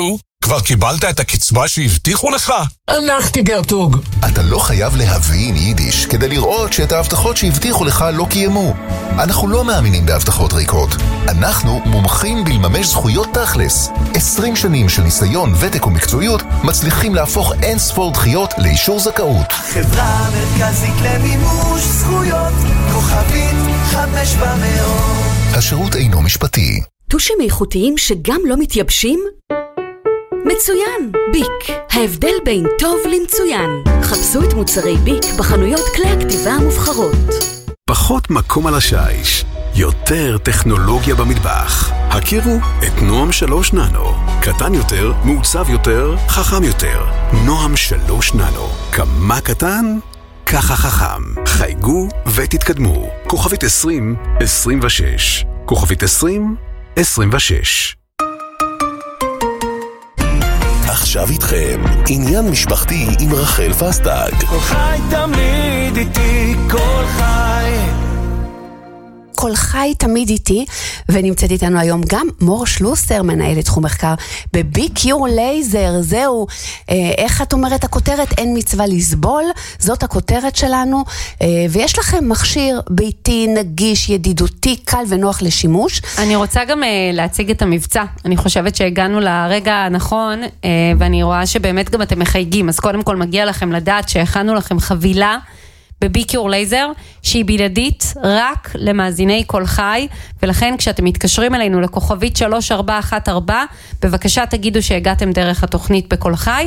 נו, כבר קיבלת את הקצבה שהבטיחו לך? הלכתי גרטוג. אתה לא חייב להבין יידיש כדי לראות שאת ההבטחות שהבטיחו לך לא קיימו. אנחנו לא מאמינים בהבטחות ריקות. אנחנו מומחים בלממש זכויות תכלס. 20 שנים של ניסיון, ותק ומקצועיות מצליחים להפוך אין ספור דחיות לאישור זכאות. חברה מרכזית למימוש זכויות, כוכבית 5400. השירות אינו משפטי. טושים איכותיים שגם לא מתייבשים? מצוין! ביק. ההבדל בין טוב למצוין. חפשו את מוצרי ביק בחנויות כלי הכתיבה המובחרות. פחות מקום על השיש, יותר טכנולוגיה במטבח. הכירו את נועם 3 ננו. קטן יותר, מעוצב יותר, חכם יותר. נועם 3 ננו. כמה קטן? ככה חכם. חייגו ותתקדמו. כוכבית 2026. כוכבית 2026. עכשיו איתכם, עניין משפחתי עם רחל פסטג. כל חי תמיד איתי, כל חי. כל חי תמיד איתי, ונמצאת איתנו היום גם מור שלוסר, מנהלת תחום מחקר בביקיור לייזר. זהו, איך את אומרת הכותרת? אין מצווה לסבול, זאת הכותרת שלנו, ויש לכם מכשיר ביתי, נגיש, ידידותי, קל ונוח לשימוש. אני רוצה גם להציג את המבצע. אני חושבת שהגענו לרגע הנכון, ואני רואה שבאמת גם אתם מחייגים, אז קודם כל מגיע לכם לדעת שהכנו לכם חבילה בביקיור לייזר, שהיא בלעדית רק למאזיני כל חי, ולכן כשאתם מתקשרים אלינו לכוכבית 3414, בבקשה תגידו שהגעתם דרך התוכנית בכל חי,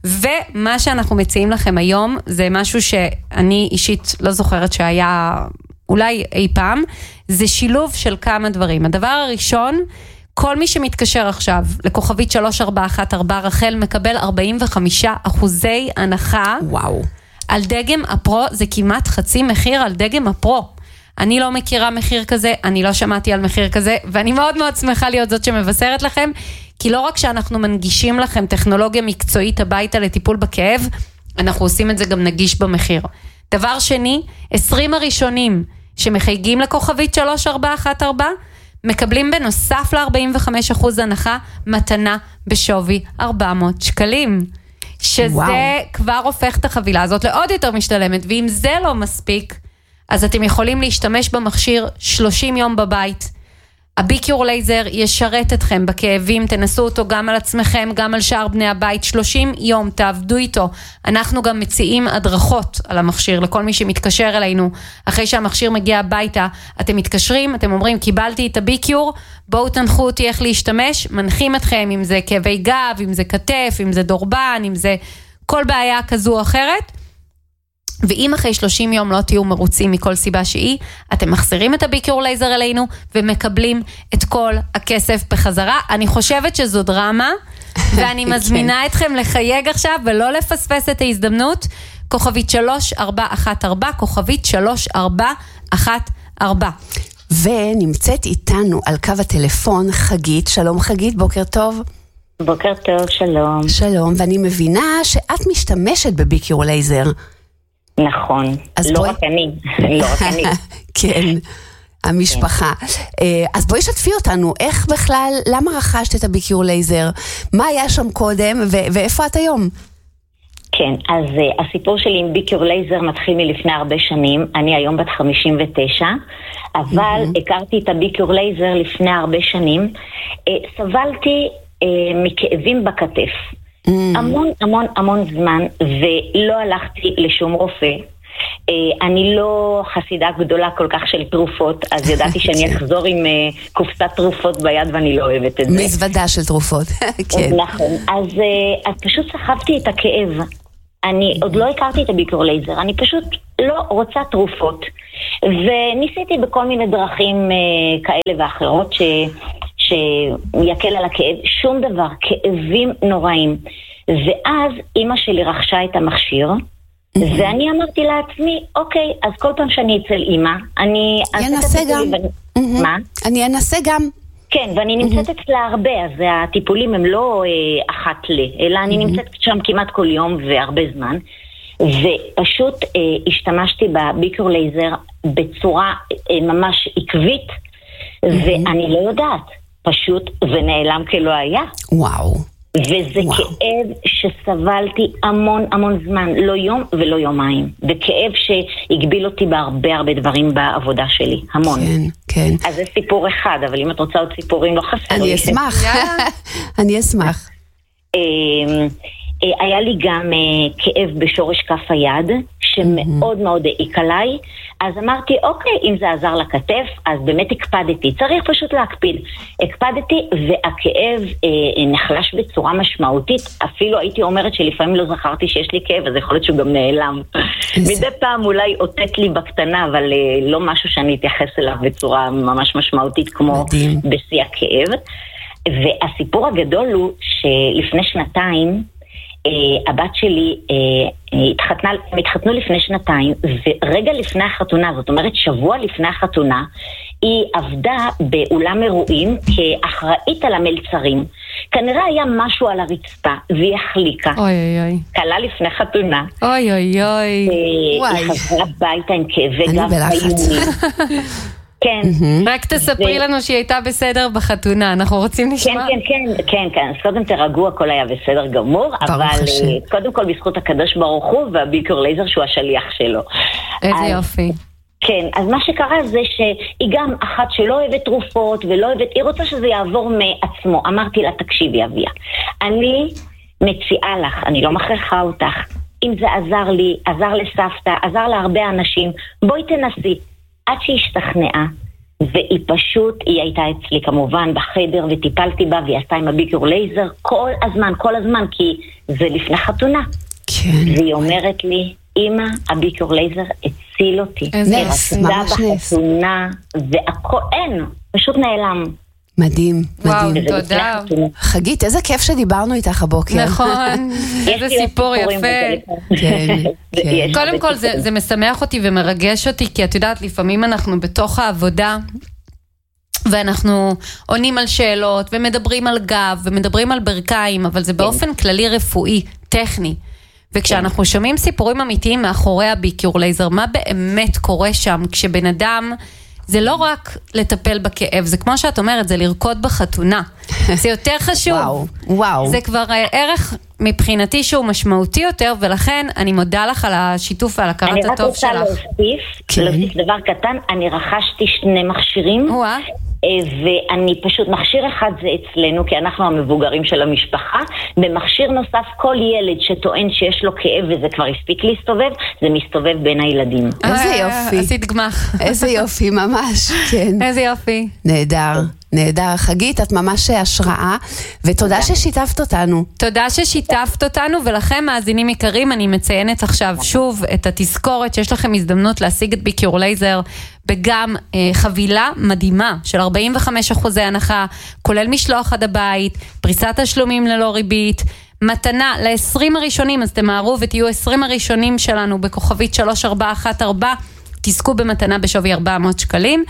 ומה שאנחנו מציעים לכם היום, זה משהו שאני אישית לא זוכרת שהיה אולי אי פעם, זה שילוב של כמה דברים. הדבר הראשון, כל מי שמתקשר עכשיו לכוכבית 3414, רחל מקבל 45% הנחה. וואו. על דגם הפרו, זה כמעט חצי מחיר על דגם הפרו. אני לא מכירה מחיר כזה, אני לא שמעתי על מחיר כזה, ואני מאוד מאוד שמחה להיות זאת שמבשרת לכם, כי לא רק שאנחנו מנגישים לכם טכנולוגיה מקצועית הביתה לטיפול בכאב, אנחנו עושים את זה גם נגיש במחיר. דבר שני, 20 הראשונים שמחייגים לכוכבית 3414, מקבלים בנוסף ל-45% הנחה, מתנה בשווי 400 שקלים. שזה וואו. כבר הופך את החבילה הזאת לעוד יותר משתלמת, ואם זה לא מספיק, אז אתם יכולים להשתמש במכשיר 30 יום בבית. הביקיור לייזר ישרת אתכם בכאבים, תנסו אותו גם על עצמכם, גם על שאר בני הבית, 30 יום תעבדו איתו. אנחנו גם מציעים הדרכות על המכשיר, לכל מי שמתקשר אלינו, אחרי שהמכשיר מגיע הביתה, אתם מתקשרים, אתם אומרים, קיבלתי את הביקיור, בואו תנחו אותי איך להשתמש, מנחים אתכם, אם זה כאבי גב, אם זה כתף, אם זה דורבן, אם זה כל בעיה כזו או אחרת, ואם אחרי 30 יום לא תהיו מרוצים מכל סיבה שהיא, אתם מחזירים את הביקיור לייזר אלינו, ומקבלים את כל הכסף בחזרה. אני חושבת שזו דרמה, ואני מזמינה אתכם לחייג עכשיו, ולא לפספס את ההזדמנות, כוכבית 3414, כוכבית 3414. ונמצאת איתנו על קו הטלפון חגית. שלום חגית, בוקר טוב. בוקר טוב, שלום. שלום, ואני מבינה שאת משתמשת בביקיור לייזר. נכון, לא רק אני, לא רק אני. כן, המשפחה. אז בואי שתפי אותנו, איך בכלל, למה רכשת את הביקיור לייזר? מה היה שם קודם ואיפה את היום? כן, אז הסיפור שלי עם ביקיור לייזר מתחיל מלפני הרבה שנים, אני היום בת 59, אבל הכרתי את הביקיור לייזר לפני הרבה שנים, סבלתי מכאבים בכתף. המון זמן, ולא הלכתי לשום רופא. אני לא חסידה גדולה כל כך של תרופות, אז ידעתי שאני אחזור עם קופסת תרופות ביד, ואני לא אוהבת את זה. מזוודה של תרופות. כן. נכון, אז פשוט סחבתי את הכאב. אני עוד לא הכרתי את הביקיור לייזר, אני פשוט לא רוצה תרופות. וניסיתי בכל מיני דרכים כאלה ואחרות שיקל על הכאב, שום דבר, כאבים נוראים. ואז אמא שלי רכשה את המכשיר, ואני אמרתי לעצמי, אוקיי, אז כל פעם שאני אצל אמא, אני אנסה גם. מה? אני אנסה גם. כן, ואני נמצאת אצלה הרבה, אז הטיפולים הם לא אחת אלא אני נמצאת שם כמעט כל יום והרבה זמן, ופשוט השתמשתי בביקיור לייזר בצורה ממש עקבית, ואני לא יודעת, פשוט ונעלם כלא היה. וואו. וזה כאב שסבלתי המון זמן, לא יום ולא יומיים. וכאב שהגביל אותי בהרבה דברים בעבודה שלי, המון. כן. אז זה סיפור אחד, אבל אם את רוצה עוד סיפורים לא חסר. אני אשמח. היה לי גם כאב בשורש כף היד, שמאוד העיק עליי, אז אמרתי, אוקיי, אם זה עזר לכתף, אז באמת הקפדתי, צריך פשוט להקפיד. הקפדתי, והכאב נחלש בצורה משמעותית, אפילו הייתי אומרת שלפעמים לא זכרתי שיש לי כאב, אז יכול להיות שהוא גם נעלם. מדי פעם אולי אותת לי בקטנה, אבל לא משהו שאני אתייחס אליו בצורה ממש משמעית, כמו בשיא הכאב. והסיפור הגדול הוא שלפני שנתיים, הבת שלי התחתנו לפני שנתיים, ורגע לפני החתונה, זאת אומרת שבוע לפני החתונה, היא עבדה באולם אירועים כאחראית על המלצרים. כנראה היה משהו על הרצפה, והיא החליקה. קלה לפני חתונה. היא חזרה ביתה עם כאבי גב איומים. כן. רק תספרי לנו שהיא הייתה בסדר בחתונה, אנחנו רוצים לשמוע. כן, אז קודם תרגעו, הכל היה בסדר גמור, אבל קודם כל בזכות הקדוש ברוך הוא והביקור לייזר שהוא השליח שלו. איזה יופי. כן, אז מה שקרה זה שהיא גם אחת שלא אוהבת תרופות ולא אוהבת, היא רוצה שזה יעבור מעצמו. אמרתי לה, תקשיבי אביה, אני מציעה לך, אני לא מכריחה אותך, אם זה עזר לי, עזר לסבתא, עזר להרבה אנשים, בואי תנסי. עד שהשתכנעה, והיא פשוט, היא הייתה אצלי כמובן בחדר, וטיפלתי בה, והיא עשתה עם הביקור לייזר כל הזמן, כי זה לפני חתונה. כן. והיא אומרת לי, אמא, הביקור לייזר הציל אותי. נס, ממש נס. בחתונה, והכל, אין, פשוט נעלם. מדהים. תודה. חגית, איזה כיף שדיברנו איתך הבוקר. נכון, איזה סיפור יפה. קודם כל זה משמח אותי ומרגש אותי, כי את יודעת, לפעמים אנחנו בתוך העבודה, ואנחנו עונים על שאלות, ומדברים על גב, ומדברים על ברכיים, אבל זה באופן כללי רפואי, טכני. וכשאנחנו שומעים סיפורים אמיתיים מאחורי הביקור לייזר, מה באמת קורה שם כשבן אדם... זה לא רק לטפל בכאב, זה כמו שאת אומרת, זה לרקוד בחתונה. זה יותר חשוב. וואו. זה כבר ערך מבחינתי שהוא משמעותי יותר, ולכן אני מודה לך על השיתוף ועל הכרת הטוב שלך. אני רק רוצה להוסיף דבר קטן, אני רכשתי 2 מכשירים, ואני פשוט, מכשיר אחד זה אצלנו, כי אנחנו המבוגרים של המשפחה, במכשיר נוסף כל ילד שטוען שיש לו כאב וזה כבר הספיק להסתובב, זה מסתובב בין הילדים. איזה יופי. עשית גמח. איזה יופי, ממש, כן. איזה יופי. נהדר. חגית, את ממש השראה, ותודה ששיתפת אותנו. תודה ששיתפת אותנו, ולכם מאזינים יקרים, אני מציינת עכשיו שוב את התזכורת שיש לכם הזדמנות להשיג את ביקור לייזר, וגם חבילה מדהימה של 45% הנחה, כולל משלוח עד הבית, פריסת תשלומים ללא ריבית, מתנה ל-20 הראשונים, אז תמהרו ותהיו 20 הראשונים שלנו בכוכבית 3414, תזכו במתנה בשווי 400 שקלים,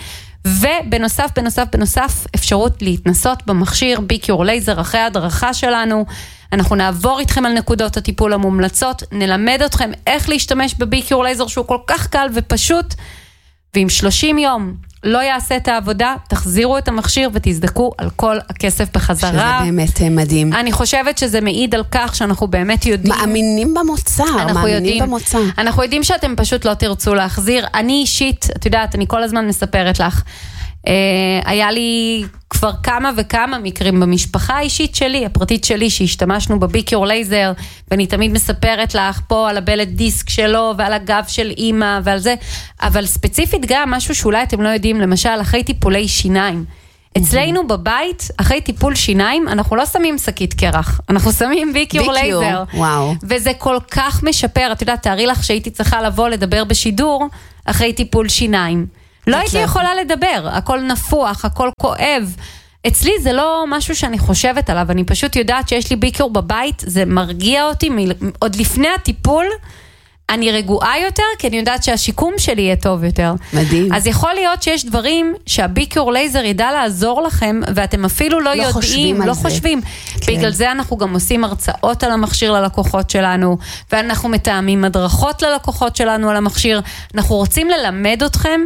ובנוסף, אפשרות להתנסות במכשיר ביקור לייזר אחרי ההדרכה שלנו. אנחנו נעבור איתכם על נקודות הטיפול המומלצות, נלמד אתכם איך להשתמש בביקור לייזר שהוא כל כך קל ופשוט, ואם 30 יום לא יעשה את העבודה, תחזירו את המכשיר ותזדקו על כל הכסף בחזרה. שזה באמת מדהים. אני חושבת שזה מעיד על כך שאנחנו באמת יודעים. מאמינים במוצר, אנחנו יודעים שאתם פשוט לא תרצו להחזיר. אני אישית, את יודעת, אני כל הזמן מספרת לך, היה לי כבר כמה וכמה מקרים במשפחה האישית שלי, הפרטית שלי, שהשתמשנו בביקור לייזר, ואני תמיד מספרת לך פה על הבלט דיסק שלו, ועל הגב של אמא, ועל זה, אבל ספציפית גם משהו שאולי אתם לא יודעים, למשל, אחרי טיפולי שיניים. אצלנו בבית, אחרי טיפול שיניים, אנחנו לא שמים שקית קרח, אנחנו שמים ביקור לייזר. וזה כל כך משפר, את יודעת, תארי לך שהייתי צריכה לבוא לדבר בשידור, אחרי טיפול שיניים. לא הייתי יכולה לדבר, הכל נפוח, הכל כואב. אצלי זה לא משהו שאני חושבת עליו, אני פשוט יודעת שיש לי ביקור בבית, זה מרגיע אותי, עוד לפני הטיפול, אני רגועה יותר, כי אני יודעת שהשיקום שלי יהיה טוב יותר. מדהים. אז יכול להיות שיש דברים שהביקור לייזר ידע לעזור לכם, ואתם אפילו לא יודעים, לא חושבים. בגלל זה אנחנו גם עושים הרצאות על המכשיר ללקוחות שלנו, ואנחנו מתאמים הדרכות ללקוחות שלנו על המכשיר. אנחנו רוצים ללמד אתכם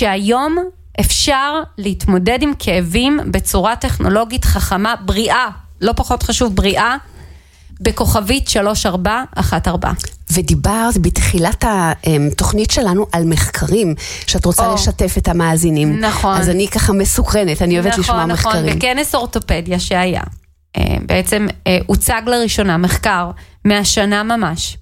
שהיום אפשר להתמודד עם כאבים בצורה טכנולוגית חכמה, בריאה, לא פחות חשוב, בריאה, בכוכבית 3414. ודיברת בתחילת התוכנית שלנו על מחקרים, שאת רוצה לשתף את המאזינים. נכון. אז אני ככה מסוקרנת, אני אוהבת לשמוע מחקרים. נכון, בכנס אורתופדיה שהיה, בעצם הוצג לראשונה מחקר מהשנה ממש.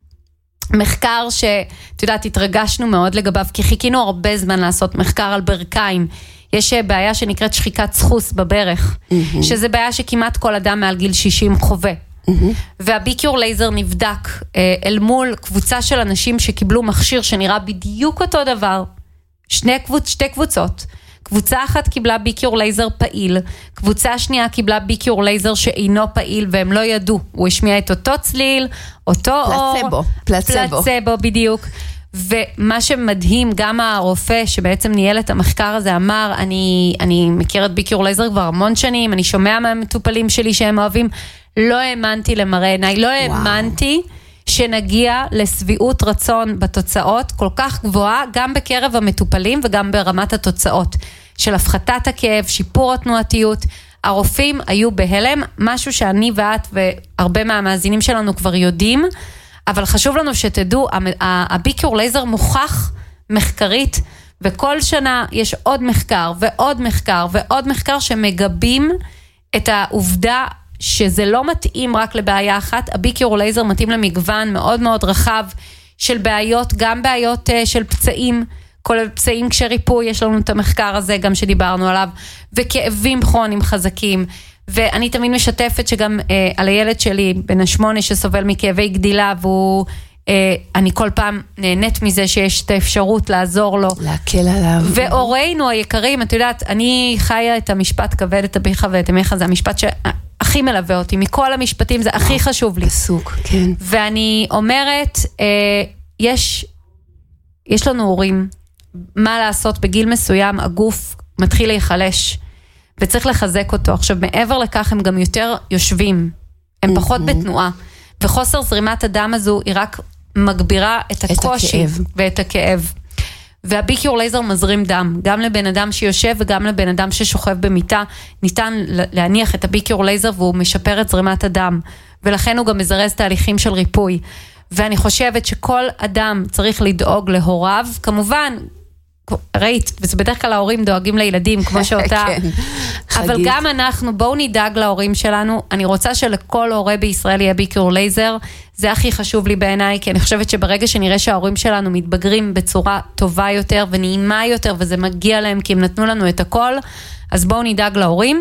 מחקר שאת יודעת, התרגשנו מאוד לגביו, כי חיכינו הרבה זמן לעשות מחקר על ברכיים. יש בעיה שנקראת שחיקת סחוס בברך, שזה בעיה שכמעט כל אדם מעל גיל 60 חווה. והביקיור לייזר נבדק אל מול קבוצה של אנשים שקיבלו מכשיר שנראה בדיוק אותו דבר. שתי קבוצות. קבוצה אחת קיבלה ביקיור לייזר פעיל, קבוצה שנייה קיבלה ביקיור לייזר שאינו פעיל, והם לא ידעו. הוא השמיע את אותו צליל, אותו אור. פלצבו, בדיוק. ומה שמדהים, גם הרופא שבעצם ניהל את המחקר הזה אמר, אני מכיר את ביקיור לייזר כבר המון שנים, אני שומע מהמטופלים שלי שהם אוהבים, לא האמנתי למראה עיניי, לא האמנתי שנגיע לסביעות רצון בתוצאות כל כך גבוהה, גם בקרב המטופלים וגם ברמת התוצאות של הפחתת הכאב, שיפור התנועתיות. הרופאים היו בהלם, משהו שאני ואת והרבה מהמאזינים שלנו כבר יודעים, אבל חשוב לנו שתדעו, הביקיור לייזר מוכח מחקרית, וכל שנה יש עוד מחקר ועוד מחקר ועוד מחקר שמגבים את העובדה שזה לא מתאים רק לבעיה אחת. הביקיור לייזר מתאים למגוון מאוד מאוד רחב של בעיות, גם בעיות של פצעים, כל פצעים כשריפוי, יש לנו את המחקר הזה גם שדיברנו עליו, וכאבים כרוניים חזקים. ואני תמיד משתפת שגם על הילד שלי בן 8 שסובל מכאבי גדילה, והוא, אני כל פעם נהנית מזה שיש את האפשרות לעזור לו. להקל עליו. והורינו היקרים, את יודעת, אני חיה את המשפט כבד את אביך ואת אמך, זה המשפט שהכי מלווה אותי, מכל המשפטים זה הכי חשוב לי. פסוק, כן. ואני אומרת, יש לנו הורים, מה לעשות בגיל מסוים, הגוף מתחיל להיחלש, וצריך לחזק אותו. עכשיו, מעבר לכך, הם גם יותר יושבים, הם פחות בתנועה, וחוסר זרימת הדם הזו, היא רק מגבירה את הקושי ואת הכאב. והביקיור לייזר מזרים דם, גם לבן אדם שיושב וגם לבן אדם ששוכב במיטה, ניתן להניח את הביקיור לייזר והוא משפר את זרימת הדם, ולכן הוא גם מזרז תהליכים של ריפוי. ואני חושבת שכל אדם צריך לדאוג להוריו, כמובן, ראית, וזה בדרך כלל ההורים דואגים לילדים, כמו שאותה, אבל גם אנחנו, בואו נדאג להורים שלנו. אני רוצה שלכל הורה בישראל יהיה ביקיור לייזר, זה הכי חשוב לי בעיניי, כי אני חושבת שברגע שנראה שההורים שלנו מתבגרים בצורה טובה יותר ונעימה יותר, וזה מגיע להם כי הם נתנו לנו את הכל, אז בואו נדאג להורים.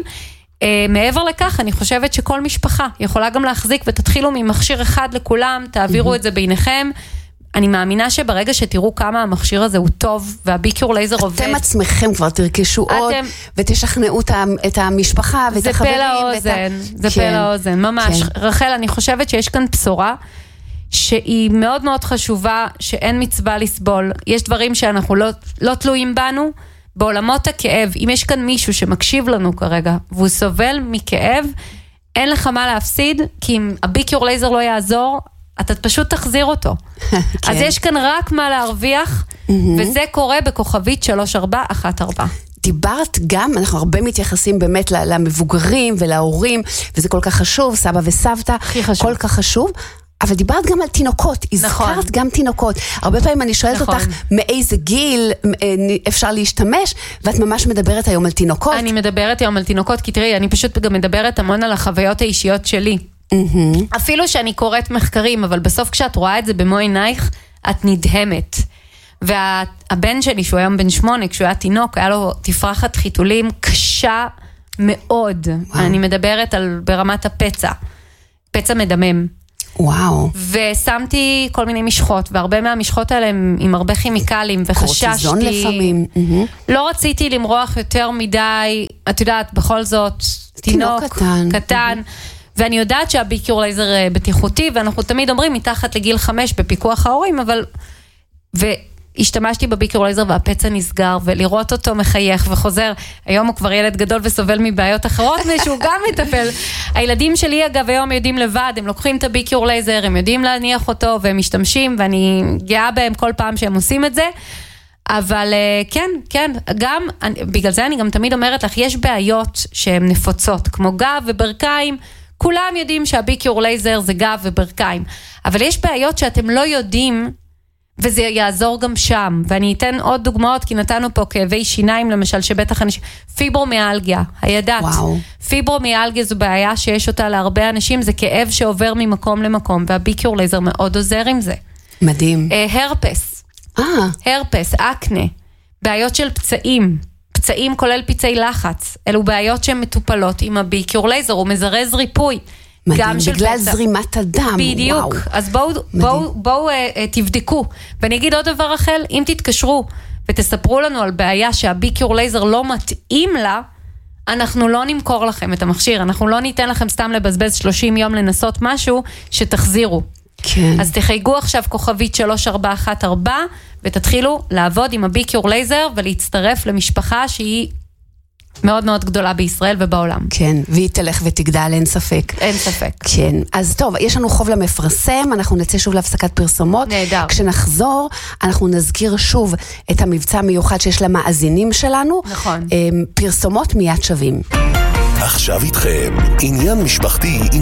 מעבר לכך, אני חושבת שכל משפחה יכולה גם להחזיק, ותתחילו ממכשיר אחד לכולם, תעבירו את זה ביניכם. אני מאמינה שברגע שתראו כמה המכשיר הזה הוא טוב, והביקיור לייזר עובד. אתם עצמכם כבר תרכשו עוד, ותשכנעו את המשפחה ואת החברים. זה פה לאוזן, זה פה לאוזן, ממש. רחל, אני חושבת שיש כאן בשורה, שהיא מאוד מאוד חשובה, שאין מצווה לסבול. יש דברים שאנחנו לא תלויים בנו, בעולמות הכאב. אם יש כאן מישהו שמקשיב לנו כרגע, והוא סובל מכאב, אין לך מה להפסיד, כי אם הביקיור לייזר לא יעזור, אתה פשוט תחזיר אותו. אז יש כאן רק מה להרוויח, וזה קורה בכוכבית 3414. דיברת גם, אנחנו הרבה מתייחסים באמת למבוגרים ולהורים, וזה כל כך חשוב, סבא וסבתא, כל כך חשוב, אבל דיברת גם על תינוקות, הזכרת גם תינוקות. הרבה פעמים אני שואלת אותך, מאיזה גיל אפשר להשתמש, ואת ממש מדברת היום על תינוקות. אני מדברת היום על תינוקות, כי תראי, אני פשוט גם מדברת המון על החוויות האישיות שלי. אפילו שאני קוראת מחקרים, אבל בסוף כשאת רואה את זה במו עינייך, את נדהמת. והבן שלי, שהוא היום בן 8, כשהוא היה תינוק, היה לו תפרחת חיתולים קשה מאוד. אני מדברת על ברמת הפצע. פצע מדמם. וואו. ושמתי כל מיני משחות, והרבה מהמשחות האלה הם עם הרבה כימיקלים, וחששתי. קורטיזון לפעמים. לא רציתי למרוח יותר מדי, את יודעת, בכל זאת, תינוק קטן. ואני יודעת שהביקיור לייזר בטיחותי, ואנחנו תמיד אומרים מתחת לגיל 5 בפיקוח ההורים, אבל, והשתמשתי בביקיור לייזר והפצע נסגר, ולראות אותו מחייך וחוזר, היום הוא כבר ילד גדול וסובל מבעיות אחרות, ושהוא גם מטפל. הילדים שלי אגב היום יודעים לבד, הם לוקחים את הביקיור לייזר, הם יודעים להניח אותו, והם משתמשים, ואני גאה בהם כל פעם שהם עושים את זה, אבל כן, גם, בגלל זה אני גם תמיד אומרת לך, יש בעיות שהן נפוצות, כמו גב וברכיים, כולם יודעים שהביקיור לייזר זה גב וברכיים, אבל יש בעיות שאתם לא יודעים, וזה יעזור גם שם, ואני אתן עוד דוגמאות, כי נתנו פה כאבי שיניים, למשל, שבטח אנשים, פיברומיאלגיה, הידעת, פיברומיאלגיה זו בעיה שיש אותה להרבה אנשים, זה כאב שעובר ממקום למקום, והביקיור לייזר מאוד עוזר עם זה. מדהים. הרפס, אקנה, בעיות של פצעים כולל פצעי לחץ, אלו בעיות שהן מטופלות עם הביקיור לייזר, הוא מזרז ריפוי. מדהים, בגלל זרימת הדם. בדיוק, אז בואו תבדקו. ואני אגיד עוד דבר אחר, אם תתקשרו ותספרו לנו על בעיה שהביקיור לייזר לא מתאים לה, אנחנו לא נמכור לכם את המכשיר, אנחנו לא ניתן לכם סתם לבזבז 30 יום לנסות משהו שתחזירו. כן. אז תחייגו עכשיו כוכבית 3414 ותתחילו לעבוד עם הביקיור לייזר ולהצטרף למשפחה שהיא מאוד מאוד גדולה בישראל ובעולם. כן, והיא תלך ותגדל, אין ספק. אין ספק. כן, אז טוב, יש לנו חוב למפרסם, אנחנו נצא שוב להפסקת פרסומות. נהדר. כשנחזור, אנחנו נזכיר שוב את המבצע המיוחד שיש למאזינים שלנו. נכון. פרסומות מיד שווים. עכשיו איתכם, עניין משפחתי עם